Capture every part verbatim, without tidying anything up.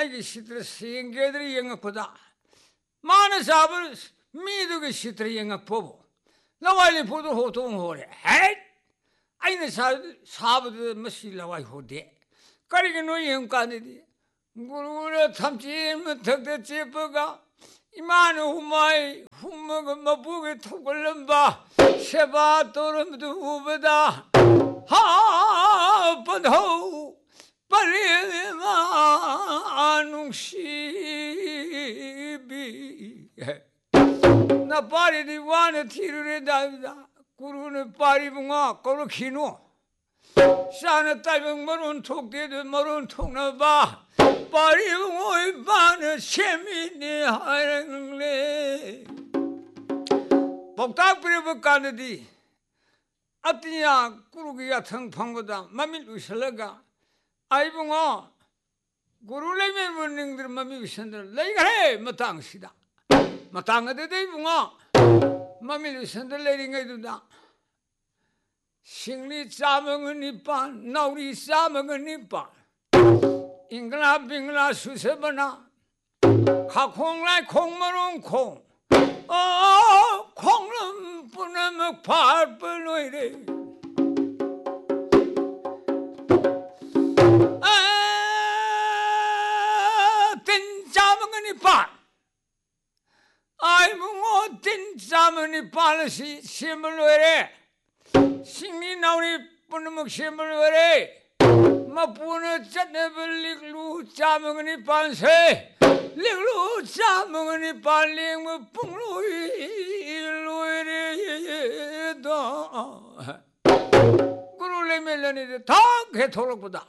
아이게 시들 생계들이 영역보다 많은 사업을 미두게 시들 영역 보고 나와리 보도 호통호래 헤이 아이는 사업을 뭐시 나와이 호대 까리게 노이 영가니디 구루구루 탐지 못하게 제버가 이만 후마이 후먹은 뭐부게 토걸름바 세바 또름도 후보다 하번호 빨리마 안웅시비 나 파리디 와네 티르레 다이다 구루는 파리붕아 거로 키노 산에 딸병 머룬 톡대도 머룬 통나봐 파리붕어의 반은 세미니 하랭래 복닥부려 가는디 아띠야 구루기가 텅팡보다 맘이 우슬러가 아이붕어 구루레면 문능들 맘이 우선들 내가 해 마땅시다 마땅하대 대붕어 맘이 우선들 내린가 두다 싱리 싸먹은 이빨 나우리 싸먹은 이빨 잉글라 빙글라 수세버나 가콩라이 콩머론 콩 어, 콩은 뿌나먹 발불로 이래. 아, 뜬자먹으니 발. 아이, 뭐, 뜬자먹으니 발시, 시물로 이래. 식리 나오니 뿌나먹 시물로 이래. 뭐, 뿌나 짠내벌 리글루 자먹으니 반세. 링루 자먹으니 빨리 뭐 뿡루 일로이래다 그럴래 멜런이래 다 개토록보다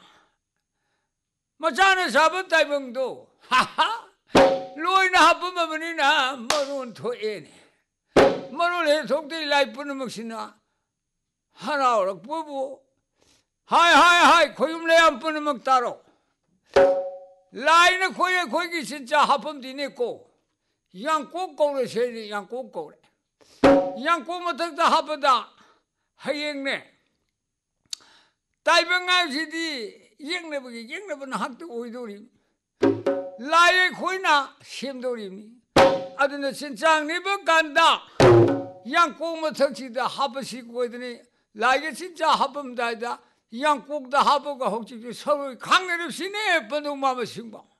뭐자는 사번 다이봉도 하하 로이나 하품어머니나 머룬 토에네 머룬 해속들이 라이프는 먹시나 하나 오락 부부 하이 하이 하이 고육래 안 뿌는 먹 따로 라인은 거기 거기 진짜 하품 뒤냈고 양꼭 거래 세리 양꼭 거래 양꼭 못했다 하보다 하영네 딸병아시디 영내보기 영내보는 학도 오이돌이 라인 거기나 심돌이니 아들은 진짜 내버 간다 양꼭 못했다 하버시고 하더니 라인 진짜 하품다이다 양꼭 다 하버가 혹시 서로 강렬 없이네 번동마마 신방